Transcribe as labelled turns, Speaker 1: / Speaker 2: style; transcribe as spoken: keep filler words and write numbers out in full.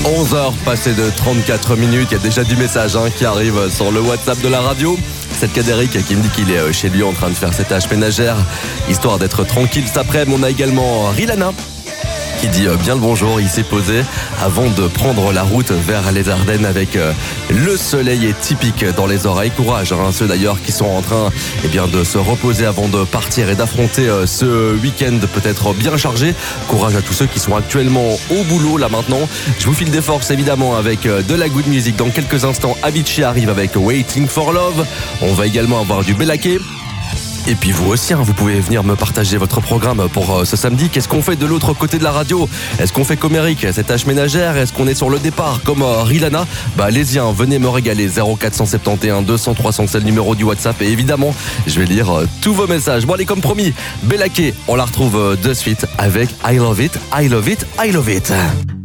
Speaker 1: onze heures passées de trente-quatre minutes, il y a déjà du message hein, qui arrive sur le WhatsApp de la radio. C'est le cas d'Eric qui me dit qu'il est chez lui en train de faire ses tâches ménagères, histoire d'être tranquille cet après-midi. On a également Rilana qui dit bien le bonjour. Il s'est posé avant de prendre la route vers les Ardennes avec le soleil est typique dans les oreilles. Courage, hein, ceux d'ailleurs qui sont en train eh bien, de se reposer avant de partir et d'affronter ce week-end peut-être bien chargé. Courage à tous ceux qui sont actuellement au boulot là maintenant. Je vous file des forces évidemment avec de la good music. Dans quelques instants, Avicii arrive avec Waiting for Love. On va également avoir du Belaké. Et puis vous aussi, hein, vous pouvez venir me partager votre programme pour euh, ce samedi. Qu'est-ce qu'on fait de l'autre côté de la radio? Est-ce qu'on fait comme Eric, cette tâche ménagère? Est-ce qu'on est sur le départ comme euh, Rilana? Bah allez-y, hein, venez me régaler. Zéro quatre cent soixante et onze deux cents trois cents, c'est le numéro du WhatsApp. Et évidemment, je vais lire euh, tous vos messages. Bon allez, comme promis, Belaké, on la retrouve euh, de suite avec I Love It, I Love It, I Love It.